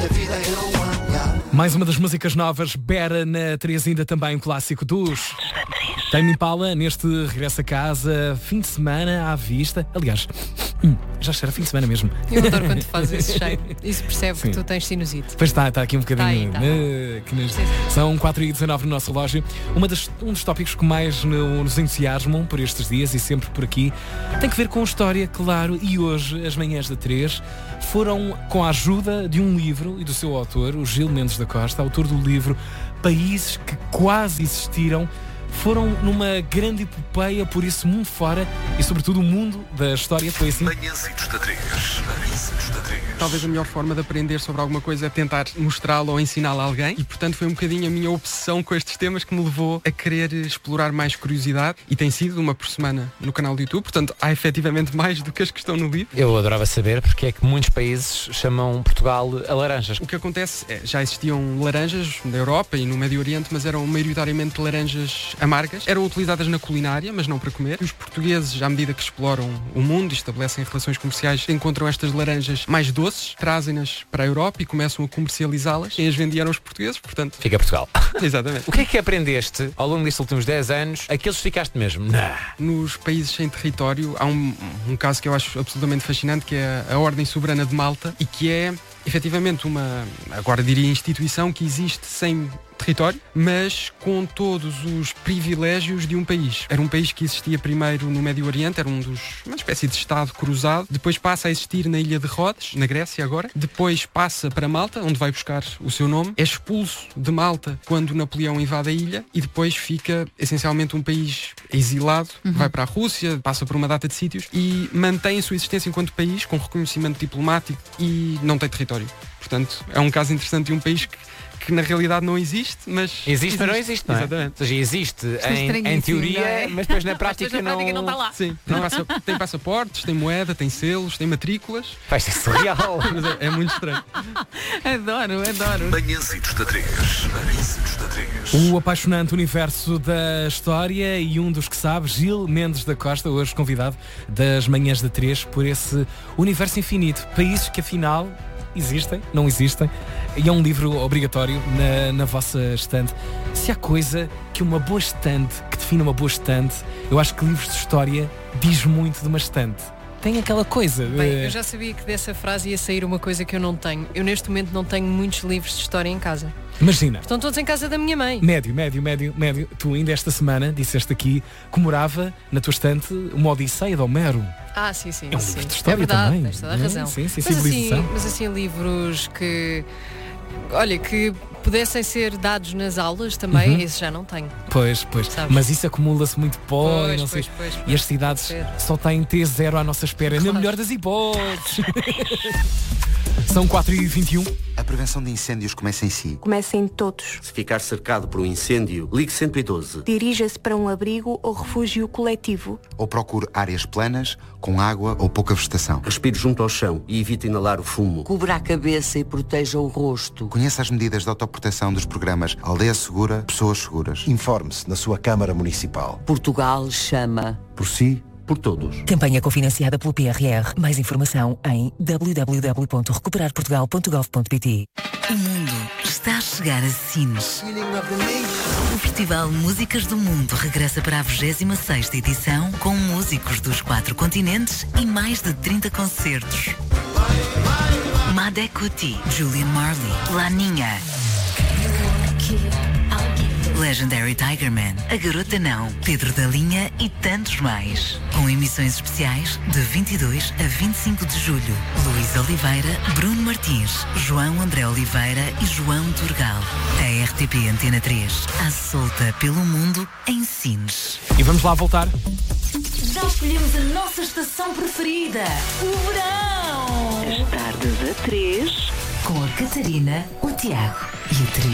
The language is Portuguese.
Mais uma das músicas novas, Bera na 3, ainda também um clássico dos Tame Impala, neste regresso a casa, fim de semana à vista. Aliás, já será fim de semana mesmo. Eu adoro quando fazes esse cheiro. Isso percebe Sim. que tu tens sinusite. Pois está aqui um bocadinho. Tá. São 4h19 no nosso relógio. Um dos tópicos que mais nos entusiasmam por estes dias e sempre por aqui tem que ver com história, claro, e hoje as manhãs da 3 foram com a ajuda de um livro e do seu autor, o Gil Mendes da Costa, autor do livro Países que Quase Existiram. Foram numa grande epopeia por esse mundo fora e sobretudo o mundo da história. Foi assim. Manhãzitos da 3. Talvez a melhor forma de aprender sobre alguma coisa é tentar mostrá-la ou ensiná-la a alguém e, portanto, foi um bocadinho a minha obsessão com estes temas que me levou a querer explorar mais curiosidade e tem sido uma por semana no canal do YouTube, portanto, há efetivamente mais do que as que estão no livro. Eu adorava saber porque é que muitos países chamam Portugal a laranjas. O que acontece é, já existiam laranjas na Europa e no Médio Oriente, mas eram maioritariamente laranjas amargas. Eram utilizadas na culinária, mas não para comer. E os portugueses, à medida que exploram o mundo e estabelecem relações comerciais, encontram estas laranjas mais doces, trazem-nas para a Europa e começam a comercializá-las. Quem as vendia eram os portugueses, portanto... Fica Portugal. Exatamente. O que é que aprendeste ao longo destes últimos 10 anos? Aqueles que ficaste mesmo? Não. Nos países sem território, há um caso que eu acho absolutamente fascinante, que é a Ordem Soberana de Malta, e que é, efetivamente, uma, agora diria, instituição que existe sem território, mas com todos os privilégios de um país. Era um país que existia primeiro no Médio Oriente, era uma espécie de Estado cruzado, depois passa a existir na ilha de Rodes, na Grécia agora, depois passa para Malta, onde vai buscar o seu nome, é expulso de Malta quando Napoleão invade a ilha e depois fica essencialmente um país exilado, vai para a Rússia, passa por uma data de sítios e mantém a sua existência enquanto país, com reconhecimento diplomático e não tem território. Portanto, é um caso interessante de um país que na realidade não existe, mas... Existe, mas não existe, não é? Exatamente. Ou seja, existe em teoria, é? mas depois na prática não está lá. Sim, tem passaportes, tem moeda, tem selos, tem matrículas. Vai ser surreal. Mas é muito estranho. Adoro. Manhãzitos da 3. O apaixonante universo da história e um dos que sabe, Gil Mendes da Costa, hoje convidado das Manhãs da 3 por esse universo infinito. Países que afinal existem, não existem. E é um livro obrigatório na vossa estante. Se há coisa que uma boa estante, que define uma boa estante, eu acho que livros de história diz muito de uma estante. Tem aquela coisa. Bem, eu já sabia que dessa frase ia sair uma coisa que eu não tenho. Eu neste momento não tenho muitos livros de história em casa. Imagina. Estão todos em casa da minha mãe. Médio. Tu ainda esta semana disseste aqui que morava na tua estante uma Odisseia de Homero. Ah, sim. É um livro de história é verdade, também. tens toda a razão. Sim, mas, civilização. mas assim, livros que... Olha, que pudessem ser dados nas aulas também, esse já não tenho. Pois. Sabes? Mas isso acumula-se muito pó e não sei. Pois. E as cidades só têm T0 à nossa espera. Claro. Na melhor das hipóteses. São 4h21. A prevenção de incêndios começa em si. Começa em todos. Se ficar cercado por um incêndio, ligue 112. Dirija-se para um abrigo ou refúgio coletivo. Ou procure áreas planas, com água ou pouca vegetação. Respire junto ao chão e evite inalar o fumo. Cubra a cabeça e proteja o rosto. Conheça as medidas de autoproteção dos programas Aldeia Segura, Pessoas Seguras. Informe-se na sua Câmara Municipal. Portugal chama. Por si, por todos. Campanha cofinanciada pelo PRR. Mais informação em www.recuperarportugal.gov.pt. O mundo está a chegar a Sines. O Festival Músicas do Mundo regressa para a 26ª edição com músicos dos 4 continentes e mais de 30 concertos. Madé Kuti, Julian Marley, Laninha, Legendary Tigerman, A Garota Não, Pedro da Linha e tantos mais. Com emissões especiais de 22 a 25 de julho. Luís Oliveira, Bruno Martins, João André Oliveira e João Turgal. A RTP Antena 3, à solta pelo mundo em Sines. E vamos lá voltar. Já escolhemos a nossa estação preferida, o verão. As tardes a 3. Com a Catarina, o Tiago e a Teresa.